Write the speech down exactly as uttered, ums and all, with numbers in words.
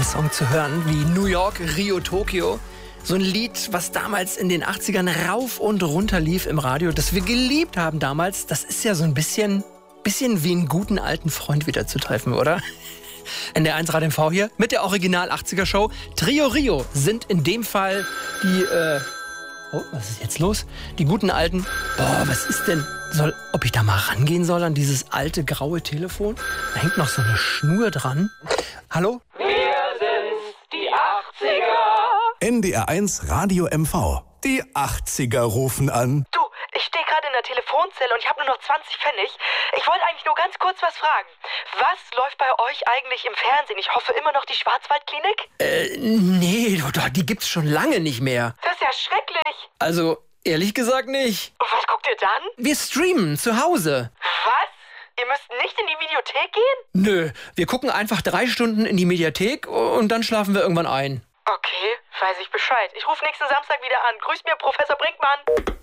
Song zu hören wie New York, Rio, Tokio. So ein Lied, was damals in den achtzigern rauf und runter lief im Radio, das wir geliebt haben damals. Das ist ja so ein bisschen, bisschen wie einen guten alten Freund wieder zu treffen, oder? N D R eins Radio M V hier mit der Original achtziger Show. Trio Rio sind in dem Fall die, äh... Oh, was ist jetzt los? Die guten alten... Boah, was ist denn... Soll, ob ich da mal rangehen soll an dieses alte graue Telefon? Da hängt noch so eine Schnur dran. Hallo? Wir sind's, die achtziger. N D R eins Radio M V. Die achtziger rufen an. Du, ich stehe gerade in der Telefonzelle und ich habe nur noch zwanzig Pfennig. Ich wollte eigentlich nur ganz kurz was fragen. Was läuft bei euch eigentlich im Fernsehen? Ich hoffe immer noch die Schwarzwaldklinik? Äh, nee, die gibt's schon lange nicht mehr. Das ist ja schrecklich. Also, ehrlich gesagt nicht. Und was guckt ihr dann? Wir streamen zu Hause. Was? Ihr müsst nicht in die Videothek gehen? Nö, wir gucken einfach drei Stunden in die Mediathek und dann schlafen wir irgendwann ein. Okay, weiß ich Bescheid. Ich rufe nächsten Samstag wieder an. Grüß mir, Professor Brinkmann.